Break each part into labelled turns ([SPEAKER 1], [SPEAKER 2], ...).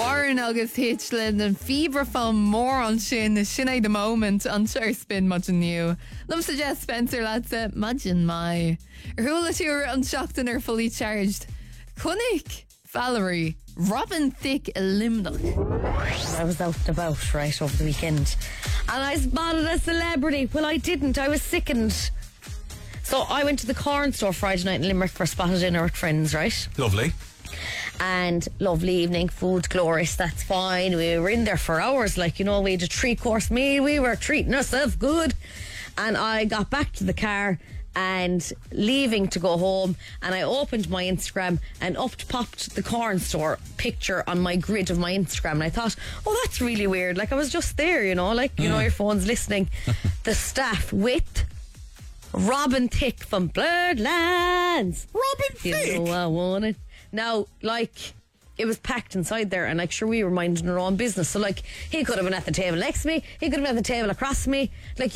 [SPEAKER 1] Warren agus Hitchlin and fever from more on Shin Shinai the moment on Sure Spin much new. Love suggest Spencer lads imagine my Rula tour unshocked and are fully charged. Kunnik Valerie Robin Thicke Limdoch.
[SPEAKER 2] I was out and about right over the weekend and I spotted a celebrity. Well, I didn't. I was sickened. So I went to the corn store Friday night in Limerick for a spotted dinner with friends, right?
[SPEAKER 3] Lovely.
[SPEAKER 2] And lovely evening, food glorious, that's fine. We were in there for hours, like, you know, we had a 3-course meal, we were treating ourselves good. And I got back to the car and leaving to go home, and I opened my Instagram and up popped the corn store picture on my grid of my Instagram, and I thought, oh, that's really weird. Like, I was just there, you know, like, you know, your phone's listening. The staff with Robin Thicke from Blurredlands.
[SPEAKER 3] Robin Thicke?
[SPEAKER 2] You know I want it. Now, like, it was packed inside there, and like, sure, we were minding our own business. So, like, he could have been at the table next to me, he could have been at the table across me. Like,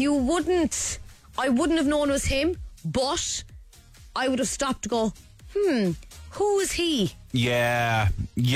[SPEAKER 2] I wouldn't have known it was him, but I would have stopped to go, who is he?
[SPEAKER 3] Yeah.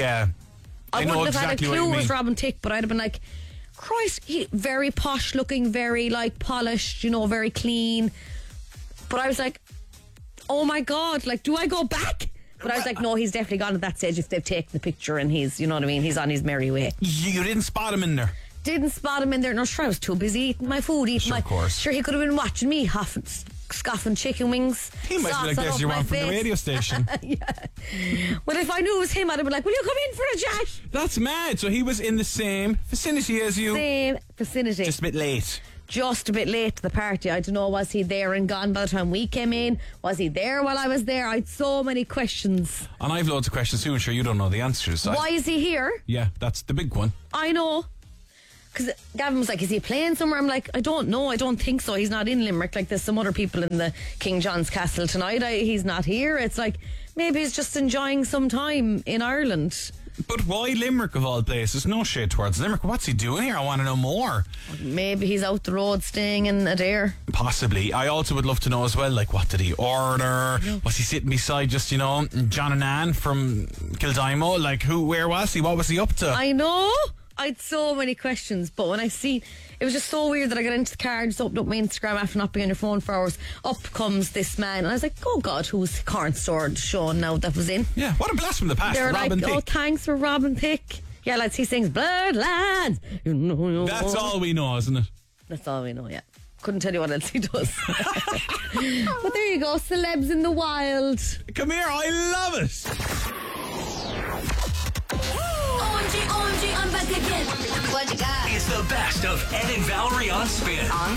[SPEAKER 2] I
[SPEAKER 3] know
[SPEAKER 2] wouldn't have
[SPEAKER 3] exactly
[SPEAKER 2] had a clue
[SPEAKER 3] what
[SPEAKER 2] it
[SPEAKER 3] you
[SPEAKER 2] was
[SPEAKER 3] mean.
[SPEAKER 2] Robin Thicke, but I'd have been like, Christ, he very posh looking, very like polished, you know, very clean. But I was like, oh my God, like, do I go back? But I was like, no, he's definitely gone at that stage if they've taken the picture and he's, you know what I mean, he's on his merry way.
[SPEAKER 3] You didn't spot him in there?
[SPEAKER 2] Didn't spot him in there. No, sure, I was too busy eating my food,
[SPEAKER 3] Sure, of course.
[SPEAKER 2] Sure, he could have been watching me scoffing chicken wings.
[SPEAKER 3] He might be like, there's your one from the radio station.
[SPEAKER 2] Yeah. Well, if I knew it was him, I'd have been like, will you come in for a chat?
[SPEAKER 3] That's mad. So he was in the same vicinity as you.
[SPEAKER 2] Same vicinity.
[SPEAKER 3] Just a bit late.
[SPEAKER 2] Just a bit late to the party. I don't know, was he there and gone by the time we came in? Was he there while I was there? I had so many questions.
[SPEAKER 3] And I've loads of questions too, and sure you don't know the answers. So
[SPEAKER 2] Why is he here?
[SPEAKER 3] Yeah, that's the big one.
[SPEAKER 2] I know. Because Gavin was like, is he playing somewhere? I'm like, I don't know. I don't think so. He's not in Limerick. Like, there's some other people in the King John's Castle tonight. He's not here. It's like, maybe he's just enjoying some time in Ireland.
[SPEAKER 3] But why Limerick of all places? No shade towards Limerick. What's he doing here? I want to know more.
[SPEAKER 2] Maybe he's out the road staying in Adair.
[SPEAKER 3] Possibly. I also would love to know as well, like, what did he order? Was he sitting beside just, you know, John and Anne from Kildimo? Like, where was he? What was he up to?
[SPEAKER 2] I know. I had so many questions, but when I see, it was just so weird that I got into the car, just opened up my Instagram after not being on your phone for hours. Up comes this man, and I was like, oh God, who's the corn store Sean now that was in?
[SPEAKER 3] Yeah, what a blast from the past.
[SPEAKER 2] They were
[SPEAKER 3] Robin
[SPEAKER 2] like, oh,
[SPEAKER 3] Thicke.
[SPEAKER 2] thanks for Robin Thicke. Yeah, lads, he sings Bloodlands.
[SPEAKER 3] That's all we know, isn't it?
[SPEAKER 2] That's all we know, yeah. Couldn't tell you what else he does. But there you go, celebs in the wild.
[SPEAKER 3] Come here, I love it.
[SPEAKER 4] OMG, I'm back again. What you got?
[SPEAKER 5] It's the best of Ed and Valerie on Spin.
[SPEAKER 4] On